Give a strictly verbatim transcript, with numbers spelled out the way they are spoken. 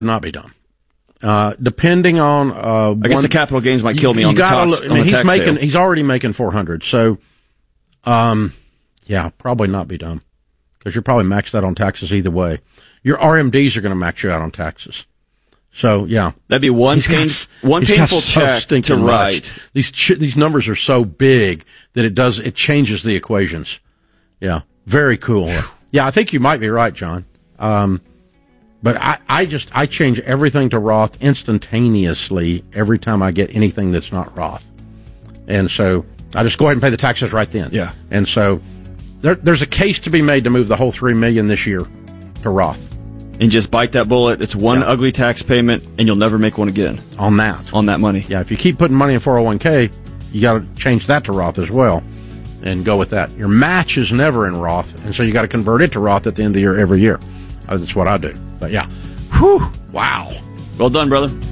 not be done. Uh, depending on, uh, I guess one, the capital gains might kill me you, on you the tax. Look, I mean, on the he's tax making, sale. he's already making four hundred. So, um, yeah, probably not be done because you're probably maxed out on taxes either way. Your R M Ds are going to max you out on taxes. So, yeah. That'd be one He's pain, got, one he's painful got so check to stinking write. much. These ch- these numbers are so big that it does it changes the equations. Yeah, very cool. Yeah, I think you might be right, John. Um, but I, I just I change everything to Roth instantaneously every time I get anything that's not Roth, and so I just go ahead and pay the taxes right then. Yeah, and so there, there's a case to be made to move the whole three million this year to Roth. And just bite that bullet. It's one yeah. ugly tax payment, and you'll never make one again. On that. On that money. Yeah, if you keep putting money in four oh one k, you got to change that to Roth as well and go with that. Your match is never in Roth, and so you got to convert it to Roth at the end of the year every year. Uh, that's what I do. But, yeah. Whew. Wow. Well done, brother.